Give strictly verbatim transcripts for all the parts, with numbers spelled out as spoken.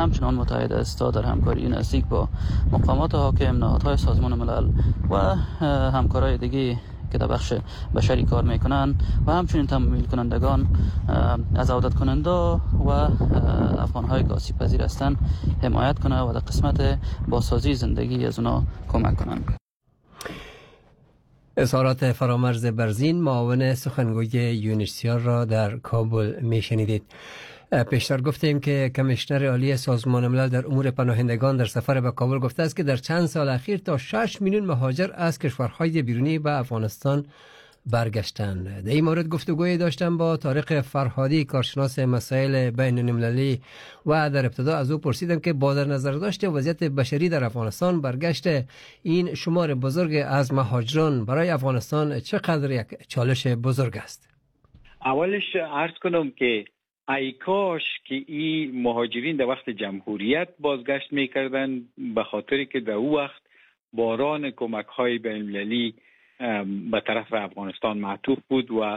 همچنان متحد است تا در همکاری نزدیک با مقامات حاکم، نهادهای سازمان ملل و همکارای دیگه که در بخش بشری کار میکنن و همچنین تمویل کنندگان از عودت کننده و افغانهای که آسیب پذیر هستند حمایت کنه و در قسمت بازسازی زندگی از اونا کمک کنن. اظهارات فرامرز برزین، معاون سخنگوی یونیسیار را در کابل میشنیدید. پیشتر گفتیم که کمیشنر عالی سازمان ملل در امور پناهندگان در سفر به کابل گفته است که در چند سال اخیر تا شش میلیون مهاجر از کشورهای بیرونی به افغانستان برگشتند. در این مورد گفتگوی داشتم با طارق فرهادی، کارشناس مسائل بین المللی، و در ابتدا از او پرسیدم که با در نظر داشته وضعیت بشری در افغانستان برگشت این شمار بزرگ از مهاجران برای افغانستان چقدر یک چالش بزرگ است؟ اولش عرض کنم که ای کاش که این مهاجرین در وقت جمهوریت بازگشت میکردن، به خاطری که در او وقت باران کمک های بین المللی به طرف افغانستان معطوف بود و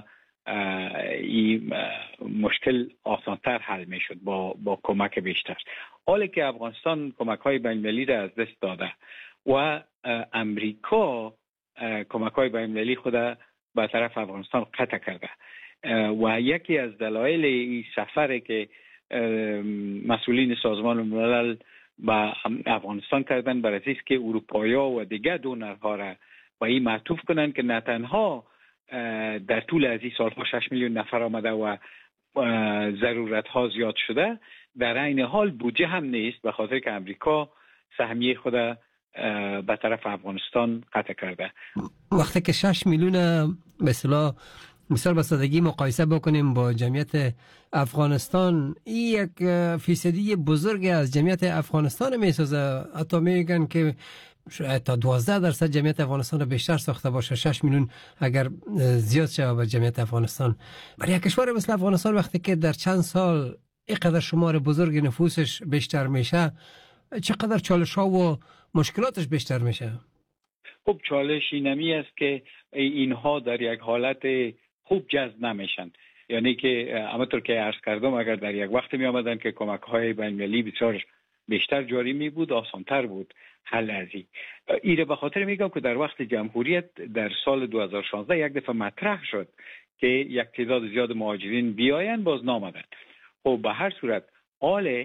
این مشکل آسانتر حل می شد با, با کمک بیشتر. حالی که افغانستان کمک های بین المللی را از دست داده و امریکا کمک های بین المللی خود به طرف افغانستان قطع کرده و یکی از دلایل این سفری که مسئولین سازمان ملل به افغانستان کردن بر اساس که اروپایا و دیگر دونرها را و این معطوف کنند که نه تنها در طول از این سالها شش میلیون نفر آمده و ضرورت ها زیاد شده، در عین حال بودجه هم نیست به خاطر که امریکا سهمیه خود به طرف افغانستان قطع کرده. وقتی که شش میلیون به اصطلاح مثال به سادگی مقایسه بکنیم با جمعیت افغانستان، این یک فیصدی بزرگ از جمعیت افغانستان میسازه. حتی میگن که شاید تا دوازده درصد جمعیت افغانستان رو بیشتر ساخته باشه. شش میلیون اگر زیاد شده به جمعیت افغانستان، برای یک کشور مثل افغانستان وقتی که در چند سال اینقدر شمار بزرگ نفوسش بیشتر میشه، چقدر چالش ها و مشکلاتش بیشتر میشه؟ خب چالش اینمی است که اینها در یک حالت خوب جذب نمیشن. یعنی که همونطور که عرض کردم اگر در یک وقت می آمدن که کمک های بین المللی بسیار بیشتر جاری می بود، آسانتر بود حل ازی. ایره به خاطر میگم که در وقت جمهوریت در سال دو هزار و شانزده یک دفعه مطرح شد که یک تعداد زیاد مهاجرین بیاین، باز نامدن. خب به هر صورت حال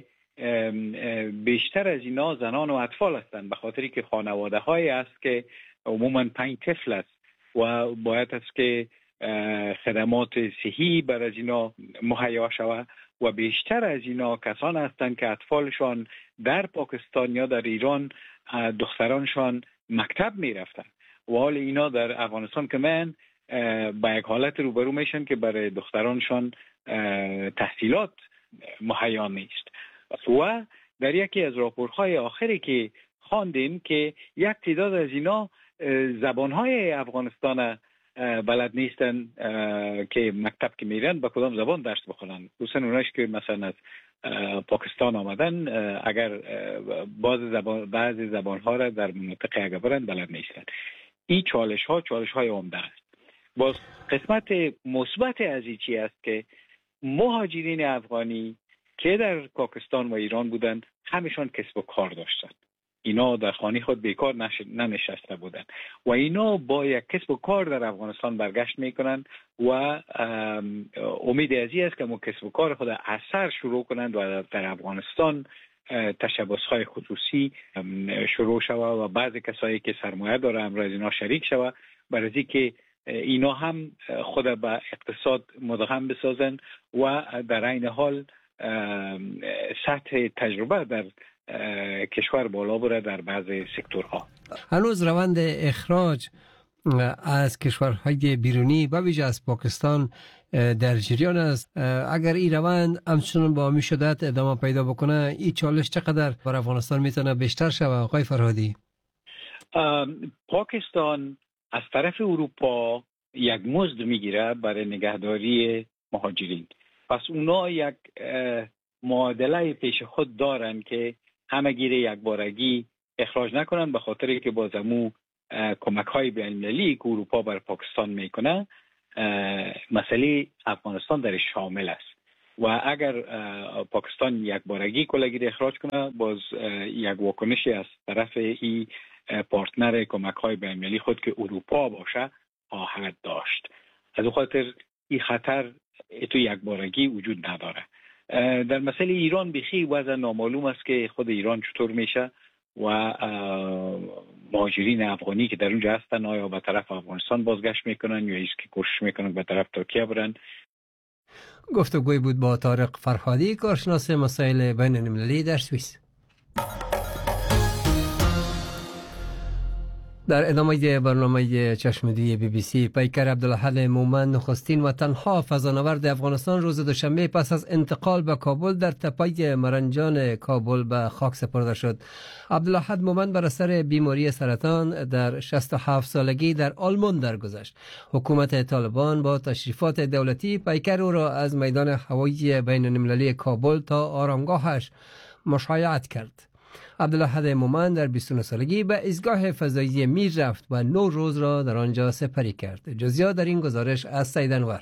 بیشتر از اینا زنان و اطفال هستند، به خاطری که خانواده های است که عموما پنج طفل است و باید است که خدمات صحی بر از اینا مهیا شود و بیشتر از اینا کسان هستند که اطفالشان در پاکستان یا در ایران دخترانشان مکتب می رفتن و حال اینا در افغانستان که من با یک حالت روبرو میشن که برای دخترانشان تحصیلات مهیا نیست. و در یکی از راپورهای آخری که خواندیم که یک تعداد از اینا زبانهای افغانستان بلد نیستن که مکتب که میرن با کدام زبان درس بخونن، خصوصا اوناش که مثلا از پاکستان آمدن اگر باز زبان بعضی زبانها را در مناطق اگر برن بلد نیستن. این چالش ها چالش های عمده است. باز قسمت مثبت از این چی است که مهاجرین افغانی که در پاکستان و ایران بودن همشان کسب و کار داشتن. اینا در خانه خود بیکار ننشسته بودن و اینا با یک کسب و کار در افغانستان برگشت میکنن و امید ازی است که مو کسب و کار خود اثر شروع کنند و در افغانستان تشبث‌های خصوصی شروع شود و بعضی کسایی که سرمایه داره امروز اینا شریک شود برای اینکه اینا هم خود به اقتصاد مدغم بسازن و در عین حال سطح تجربه در کشور بالا بره در بعضی سکتورها. هنوز روند اخراج از کشورهای بیرونی و ویژه از پاکستان در جریان است. اگر این روند همچنان با می شدت ادامه پیدا بکنه، این چالش چقدر بر افغانستان میتونه بیشتر شود آقای فرهادی؟ پاکستان از طرف اروپا یک مزد میگیره برای نگهداری مهاجرین. پس اونا یک معادله پیش خود دارن که همه گیره یک بارگی اخراج نکنن، به خاطر که بازمو کمک های بین المللی که اروپا بر پاکستان میکنه مسئله افغانستان در شامل است و اگر پاکستان یک بارگی کلاگیر اخراج کنه، باز یک واکنشی از طرف این پارتنر کمک های بین‌المللی خود که اروپا باشه خواهد داشت. از اون خاطر این خطر تو یک بارگی وجود نداره. در مسئله ایران بخی وضع نامعلوم است که خود ایران چطور میشه و مهاجرین افغانی که در اونجا هستن آیا به طرف افغانستان بازگشت میکنن یا ایست که کوشش میکنن به طرف ترکیه برن. گفتگوی بود با طارق فرهادی، کارشناس مسائل بین المللی در سوئیس. در ادامه برنامه چشمدوی بی بی سی، پیکر عبدالاحد مومند نخستین و تنها فضانورد افغانستان روز دوشنبه پس از انتقال به کابل در تپه مرنجان کابل به خاک سپرده شد. عبدالاحد مومند بر اثر بیماری سرطان در شصت و هفت سالگی در آلمان درگذشت. حکومت طالبان با تشریفات دولتی پیکر او را از میدان هوایی بین المللی کابل تا آرامگاهش مشایعت کرد. عبدالاحد مومند در بیست و نه سالگی به ایستگاه فضایی میر رفت و نه روز را در آنجا سپری کرد. جزئیات در این گزارش از سید انور.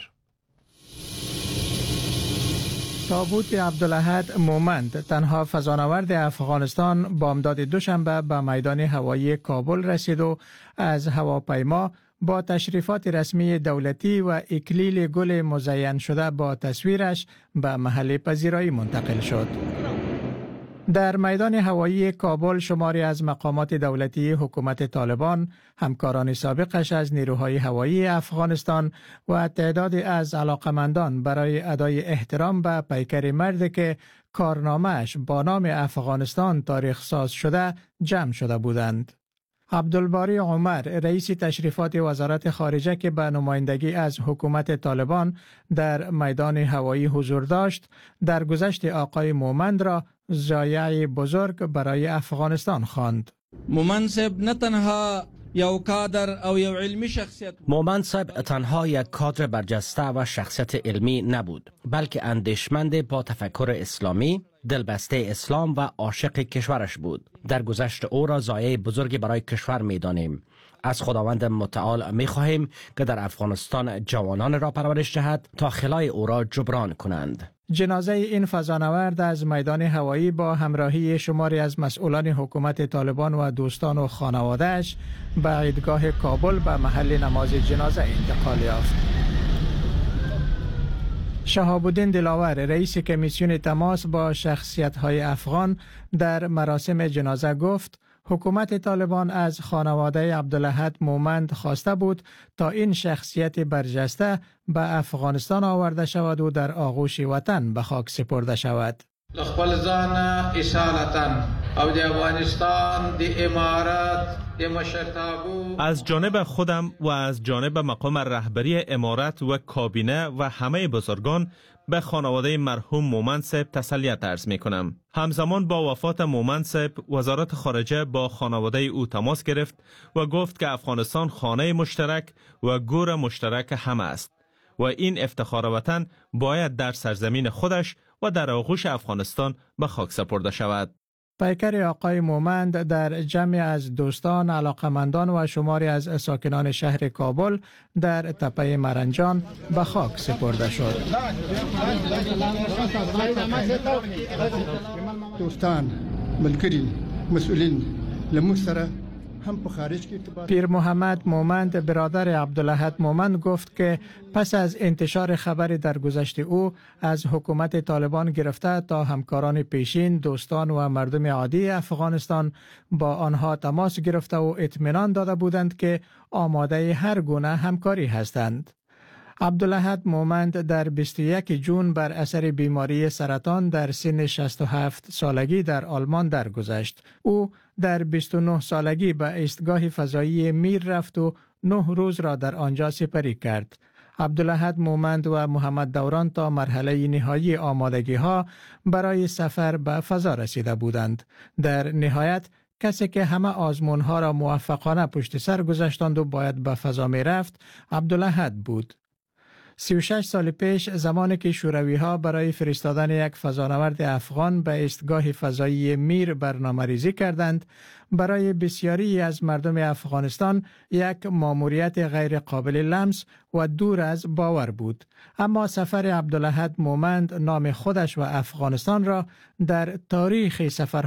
تابوت عبدالاحد مومند، تنها فضانورد افغانستان، بامداد دوشنبه به میدان هوایی کابل رسید و از هواپیما با تشریفات رسمی دولتی و اکلیل گل مزین شده با تصویرش به محل پذیرایی منتقل شد. در میدان هوایی کابل شماری از مقامات دولتی حکومت طالبان، همکاران سابقش از نیروهای هوایی افغانستان و تعدادی از علاقمندان برای ادای احترام به پیکر مرد که کارنامه‌اش با نام افغانستان تاریخ ساز شده جمع شده بودند. عبدالباری عمر، رئیس تشریفات وزارت خارجه که به نمایندگی از حکومت طالبان در میدان هوایی حضور داشت، در گذشت آقای مومند را ضایعه بزرگ برای افغانستان خواند. مومند صاحب نه تنها یو کادر او یو علمی شخصیت مومند صاحب تنها یک کادر برجسته و شخصیت علمی نبود، بلکه اندیشمند با تفکر اسلامی، دلبسته اسلام و عاشق کشورش بود. در گذشت او را ضایعه بزرگی برای کشور می دانیم. از خداوند متعال می خواهیم که در افغانستان جوانان را پرورش دهد تا خلای او را جبران کنند. جنازه این فضانورد از میدان هوایی با همراهی شماری از مسئولان حکومت طالبان و دوستان و خانواده‌اش به عیدگاه کابل به محل نماز جنازه انتقال یافت. شهاب الدین دلاور، رئیس کمیسیون تماس با شخصیت‌های افغان، در مراسم جنازه گفت حکومت طالبان از خانواده عبدالاحد مومند خواسته بود تا این شخصیت برجسته به افغانستان آورده شود و در آغوش وطن به خاک سپرده شود. خپل ځان اصالتا او د افغانستان د امارات د مشرتابو از جانب خودم و از جانب مقام رهبری امارت و کابینه و همه بزرگان به خانواده مرحوم مومند صاحب تسلیت عرض می کنم. همزمان با وفات مومند صاحب، وزارت خارجه با خانواده او تماس گرفت و گفت که افغانستان خانه مشترک و گور مشترک همه است و این افتخار وطن باید در سرزمین خودش و در آغوش افغانستان به خاک سپرده شود. پیکر آقای مومند در جمع از دوستان، علاقمندان و شماری از ساکنان شهر کابل در تپه مرنجان به خاک سپرده شد. دوستان، ملګری، مسئولین، له موږ سره پیر محمد مومند، برادر عبدالاحد مومند، گفت که پس از انتشار خبر در گذشت او از حکومت طالبان گرفته تا همکاران پیشین، دوستان و مردم عادی افغانستان با آنها تماس گرفته و اطمینان داده بودند که آماده هر گونه همکاری هستند. عبدالاحد مومند در بیست و یک ژوئن بر اثر بیماری سرطان در سن شصت و هفت سالگی در آلمان درگذشت. او در بیست و نه سالگی به ایستگاه فضایی میر رفت و نه روز را در آنجا سپری کرد. عبدالاحد مومند و محمد دوران تا مرحله نهایی آمادگی ها برای سفر به فضا رسیده بودند. در نهایت کسی که همه آزمون ها را موفقانه پشت سر گذاشتند و باید به فضا می رفت، عبدالاحد بود. سی و شش سال پیش زمانی که شوروی ها برای فرستادن یک فضانورد افغان به ایستگاه فضایی میر برنامه‌ریزی کردند، برای بسیاری از مردم افغانستان یک ماموریت غیر قابل لمس و دور از باور بود. اما سفر عبدالاحد مومند نام خودش و افغانستان را در تاریخ سفر